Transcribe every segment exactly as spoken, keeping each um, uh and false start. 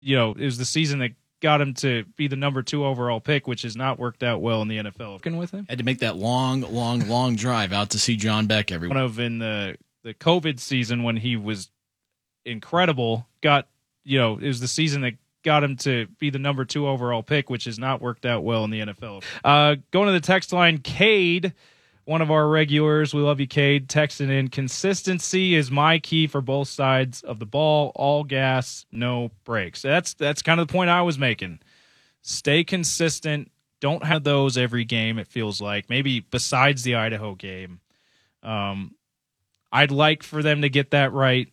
you know, it was the season that got him to be the number two overall pick, which has not worked out well in the N F L. With him, had to make that long, long, long drive out to see John Beck every one of in the the COVID season when he was incredible. Got you know, it was the season that got him to be the number two overall pick, which has not worked out well in the N F L. Uh, going to the text line, Cade, one of our regulars. We love you, Cade. Texting in, consistency is my key for both sides of the ball. All gas, no brakes. That's that's kind of the point I was making. Stay consistent. Don't have those every game, it feels like. Maybe besides the Idaho game. Um, I'd like for them to get that right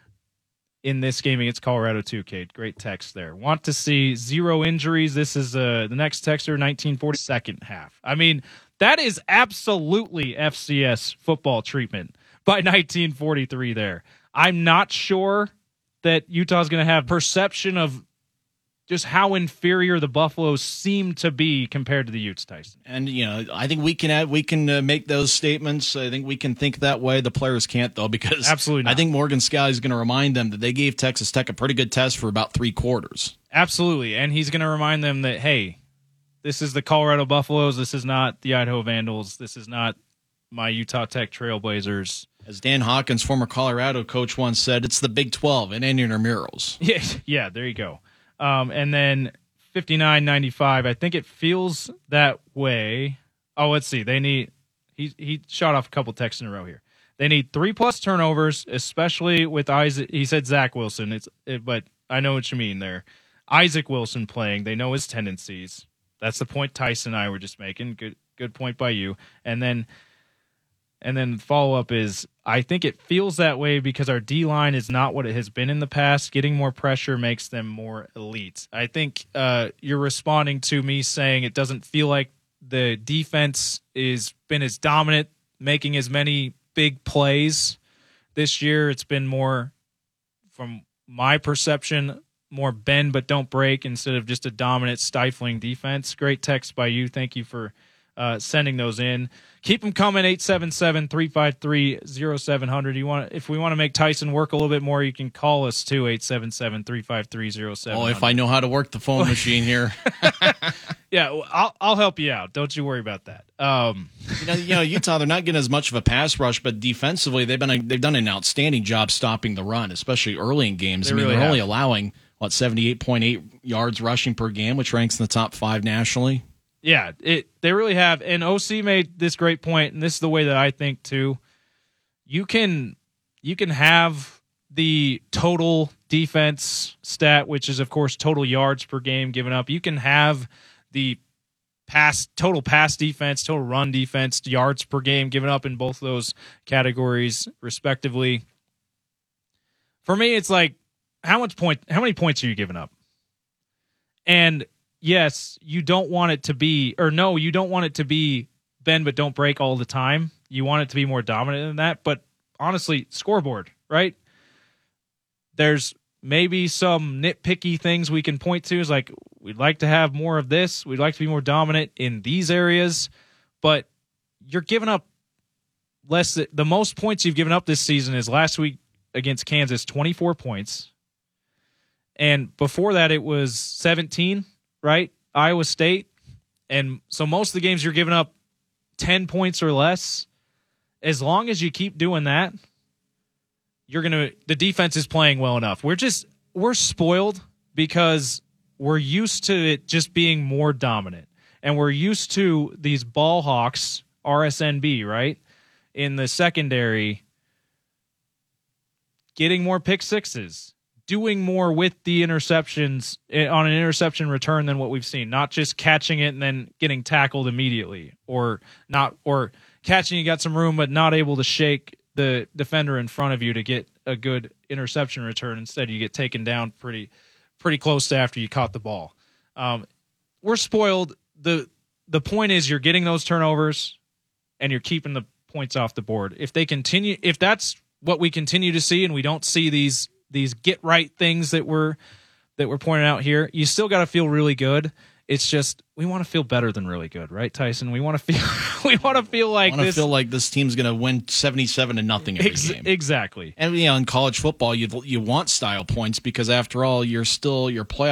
in this game against Colorado too, Cade. Great text there. Want to see zero injuries. This is uh, the next texter, nineteen forty, second half. I mean, that is absolutely F C S football treatment by nineteen forty-three there. I'm not sure that Utah's going to have perception of just how inferior the Buffaloes seem to be compared to the Utes, Tyson. And, you know, I think we can add, we can uh, make those statements. I think we can think that way. The players can't, though, because absolutely not. I think Morgan Scalley is going to remind them that they gave Texas Tech a pretty good test for about three quarters. Absolutely. And he's going to remind them that, hey, this is the Colorado Buffaloes. This is not the Idaho Vandals. This is not my Utah Tech Trailblazers. As Dan Hawkins, former Colorado coach, once said, it's the Big twelve and any intramurals. Yeah, yeah, there you go. Um, and then fifty-nine ninety-five, I think it feels that way. Oh, let's see. They need he he shot off a couple texts in a row here. They need three plus turnovers, especially with Isaac. He said Zach Wilson. It's it, but I know what you mean there. Isaac Wilson playing. They know his tendencies. That's the point Tyson and I were just making. Good good point by you. And then and then follow up is I think it feels that way because our D-line is not what it has been in the past. Getting more pressure makes them more elite. I think uh, you're responding to me saying it doesn't feel like the defense is been as dominant, making as many big plays this year. It's been more, from my perception, more bend but don't break instead of just a dominant, stifling defense. Great text by you. Thank you for uh, sending those in. Keep them coming, eight seven seven, three five three, zero seven zero zero. You want, if we want to make Tyson work a little bit more, you can call us too, eight seven seven, three five three, zero seven zero zero. Oh, if I know how to work the phone machine here. Yeah, well, I'll I'll help you out. Don't you worry about that. Um, you know, you know, Utah, they're not getting as much of a pass rush, but defensively, they've been a, they've done an outstanding job stopping the run, especially early in games. They I mean, really they're have. only allowing what seventy-eight point eight yards rushing per game, which ranks in the top five nationally. Yeah, it they really have. And O C made this great point, and this is the way that I think too. You can you can have the total defense stat, which is of course total yards per game given up. You can have the pass total pass defense, total run defense, yards per game given up in both those categories respectively. For me, it's like how much point how many points are you giving up? And yes, you don't want it to be, or no, you don't want it to be bend but don't break all the time. You want it to be more dominant than that. But honestly, scoreboard, right? There's maybe some nitpicky things we can point to. Is like, we'd like to have more of this. We'd like to be more dominant in these areas. But you're giving up less. The most points you've given up this season is last week against Kansas, twenty-four points. And before that, it was seventeen. Right? Iowa State. And so most of the games you're giving up ten points or less. As long as you keep doing that, you're going to, the defense is playing well enough. We're just, we're spoiled because we're used to it just being more dominant. And we're used to these ball hawks, R S N B, right? In the secondary, getting more pick sixes. Doing more with the interceptions on an interception return than what we've seen, not just catching it and then getting tackled immediately, or not, or catching you got some room but not able to shake the defender in front of you to get a good interception return. Instead, you get taken down pretty, pretty close to after you caught the ball. Um, we're spoiled. the The point is, you're getting those turnovers and you're keeping the points off the board. If they continue, if that's what we continue to see, and we don't see these. these get right things that we're that we're pointing out here, you still got to feel really good. It's just we want to feel better than really good, right, Tyson? We want to feel we want to feel like I want to this. feel like this team's going to win seventy-seven to nothing every Ex- game. Exactly. And you know, in college football, you you want style points because after all, you're still your playoff.